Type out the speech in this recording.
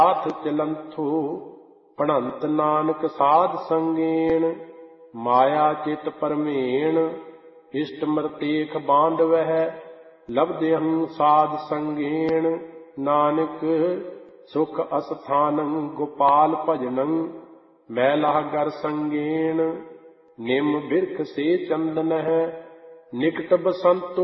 ਸਾਥ ਚਲੰਥੋ ਪੜੰਤ ਨਾਨਕ ਸਾਧ ਸੰਗੇਣ। ਮਾਇਆ ਚਿਤ ਪਰਮੇਣ ਇਸ਼ਟ ਮਰਤੇਖ ਬਾਂਧਵਹਿ। ਲਬਦਿਅੰ ਸਾਧ ਸੰਗੇਣ ਨਾਨਕ ਸੁਖ ਅਸਥਾਨੰ। ਗੋਪਾਲ ਭਜਨੰ ਮੈਲਾਹ ਗਰ ਸੰਗੇਣ। ਨਿਮ ਬਿਰਖ ਸੇ ਚੰਦਨਹਿ ਨਿਕਟ ਬਸੰਤੋ